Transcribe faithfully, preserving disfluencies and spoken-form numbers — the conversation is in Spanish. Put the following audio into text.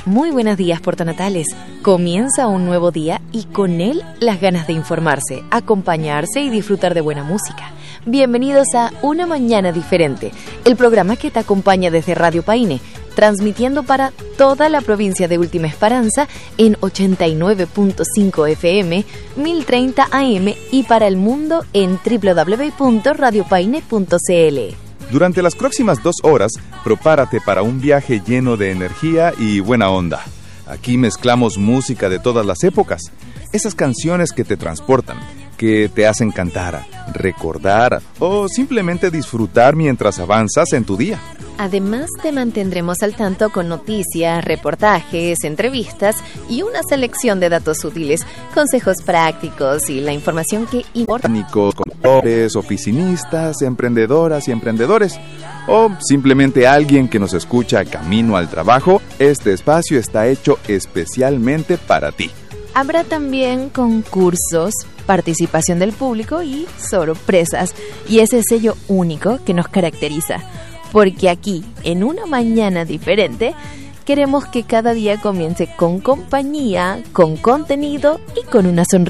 Muy buenos días, portanatales. Comienza un nuevo día y con él las ganas de informarse, acompañarse y disfrutar de buena música. Bienvenidos a Una Mañana Diferente, el programa que te acompaña desde Radio Paine, transmitiendo para toda la provincia de Última Esperanza en ochenta y nueve punto cinco F M, mil treinta A M y para el mundo en doble u doble u doble u punto radio paine punto c l. Durante las próximas dos horas, prepárate para un viaje lleno de energía y buena onda. Aquí mezclamos música de todas las épocas, esas canciones que te transportan, que te hacen cantar, recordar o simplemente disfrutar mientras avanzas en tu día. Además, te mantendremos al tanto con noticias, reportajes, entrevistas y una selección de datos útiles, consejos prácticos y la información que importa. Técnicos, conductores, oficinistas, emprendedoras y emprendedores, o simplemente alguien que nos escucha camino al trabajo, este espacio está hecho especialmente para ti. Habrá también concursos, participación del público y sorpresas, y ese sello único que nos caracteriza. Porque aquí, en Una Mañana Diferente, queremos que cada día comience con compañía, con contenido y con una sonrisa.